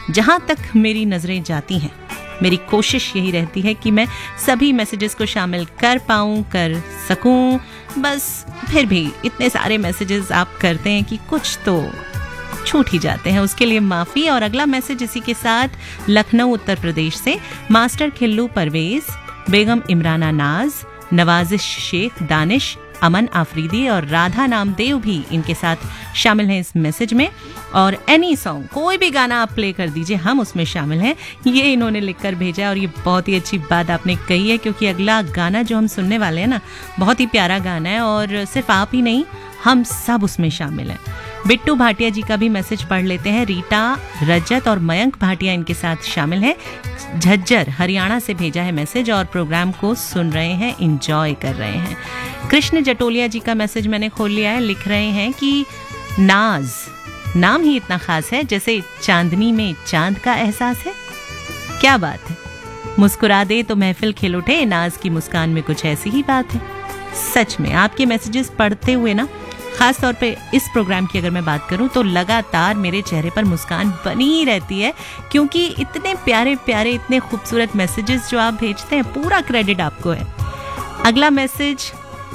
जहां तक मेरी नजरें जाती हैं मेरी कोशिश यही रहती है कि मैं सभी मैसेजेस को शामिल कर पाऊं, कर सकूं। बस फिर भी इतने सारे मैसेजेस आप करते हैं कि कुछ तो छूट ही जाते हैं, उसके लिए माफ़ी। और अगला मैसेज इसी के साथ लखनऊ उत्तर प्रदेश से मास्टर खिल्लू परवेज, बेगम इमराना नाज, नवाजिश शेख, दानिश, अमन आफरीदी और राधा नामदेव भी इनके साथ शामिल हैं इस मैसेज में। और एनी सॉन्ग, कोई भी गाना आप प्ले कर दीजिए, हम उसमें शामिल हैं, ये इन्होंने लिखकर भेजा है। और ये बहुत ही अच्छी बात आपने कही है, क्योंकि अगला गाना जो हम सुनने वाले हैं ना, बहुत ही प्यारा गाना है और सिर्फ आप ही नहीं, हम सब उसमें शामिल हैं। बिट्टू भाटिया जी का भी मैसेज पढ़ लेते हैं। रीटा, रजत और मयंक भाटिया इनके साथ शामिल हैं। झज्जर हरियाणा से भेजा है मैसेज और प्रोग्राम को सुन रहे हैं, एंजॉय कर रहे हैं। कृष्ण जटोलिया जी का मैसेज मैंने खोल लिया है, लिख रहे हैं कि नाज नाम ही इतना खास है, जैसे चांदनी में चांद का एहसास है। क्या बात है, मुस्कुरा दे तो महफिल खिल उठे, नाज की मुस्कान में कुछ ऐसी ही बात है। सच में आपके मैसेजेस पढ़ते हुए ना, खास तौर पे इस प्रोग्राम की अगर मैं बात करूं तो लगातार मेरे चेहरे पर मुस्कान बनी ही रहती है, क्योंकि इतने प्यारे प्यारे, इतने खूबसूरत मैसेजेस जो आप भेजते हैं, पूरा क्रेडिट आपको है। अगला मैसेज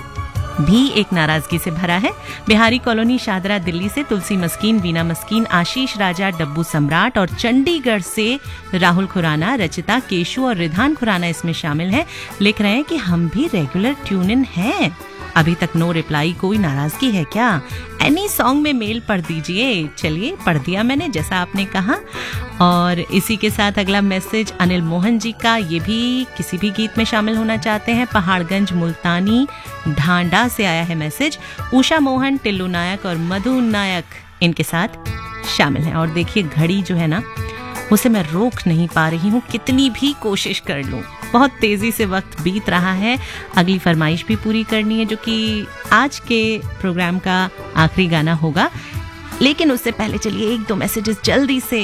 भी एक नाराजगी से भरा है। बिहारी कॉलोनी शादरा दिल्ली से तुलसी मस्कीन, वीना मस्कीन, आशीष राजा, डब्बू सम्राट और चंडीगढ़ से राहुल खुराना, रचिता, केशु और रिधान खुराना इसमें शामिल हैं। लिख रहे हैं कि हम भी रेगुलर ट्यून इन हैं, अभी तक नो रिप्लाई। कोई नाराजगी है क्या? एनी सॉन्ग में मेल पढ़ दीजिए। चलिए, पढ़ दिया मैंने जैसा आपने कहा। और इसी के साथ अगला मैसेज अनिल मोहन जी का, ये भी किसी भी गीत में शामिल होना चाहते हैं। पहाड़गंज मुल्तानी ढांडा से आया है मैसेज। उषा मोहन, टिल्लू नायक और मधु नायक इनके साथ शामिल हैं। और देखिए, घड़ी जो है ना, उसे मैं रोक नहीं पा रही हूँ, कितनी भी कोशिश कर लूँ। बहुत तेजी से वक्त बीत रहा है। अगली फरमाइश भी पूरी करनी है, जो कि आज के प्रोग्राम का आखिरी गाना होगा। लेकिन उससे पहले चलिए एक दो मैसेजेस जल्दी से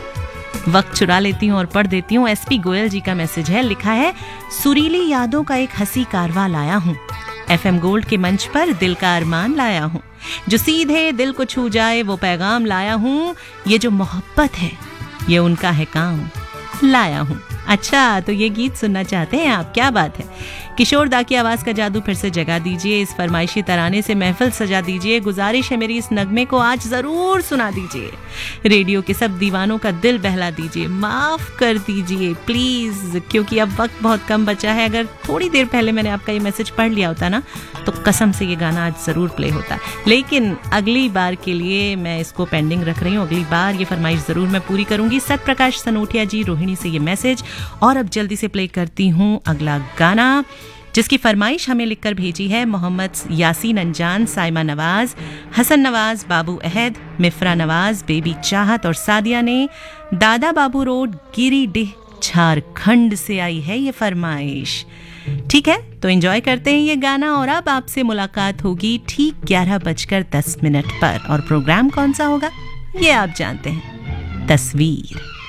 वक्त चुरा लेती हूँ और पढ़ देती हूँ। एसपी गोयल जी का मैसेज है, लिखा है, सुरीली यादों का एक हंसी कारवा लाया हूँ, FM गोल्ड के मंच पर दिल का अरमान लाया हूँ, जो सीधे दिल को छू जाए वो पैगाम लाया हूँ, ये जो मोहब्बत है ये उनका है काम लाया हूँ। अच्छा, तो ये गीत सुनना चाहते हैं आप? क्या बात है। किशोर दा की आवाज का जादू फिर से जगा दीजिए, इस फरमाइशी तराने से महफिल सजा दीजिए। गुजारिश है मेरी, इस नगमे को आज जरूर सुना दीजिए। रेडियो के सब दीवानों का दिल बहला दीजिए, माफ कर दीजिए प्लीज, क्योंकि अब वक्त बहुत कम बचा है। अगर थोड़ी देर पहले मैंने आपका ये मैसेज पढ़ लिया होता ना, तो कसम से ये गाना आज जरूर प्ले होता। लेकिन अगली बार के लिए मैं इसको पेंडिंग रख रही हूँ, अगली बार ये फरमाइश जरूर मैं पूरी करूंगी। सतप्रकाश सनोटिया जी, रोहिणी से ये मैसेज। और अब जल्दी से प्ले करती हूँ अगला गाना, जिसकी फरमाइश हमें लिखकर भेजी है मोहम्मद यासीन अंजान, साइमा नवाज, हसन नवाज, बाबू अहद, मिफ्रा नवाज, बेबी चाहत और सादिया ने दादा बाबू रोड, गिरिडीह, झारखंड से आई है ये फरमाइश। ठीक है, तो एंजॉय करते हैं ये गाना। और अब आपसे मुलाकात होगी ठीक 11:10 पर। और प्रोग्राम कौन सा होगा ये आप जानते हैं, तस्वीर।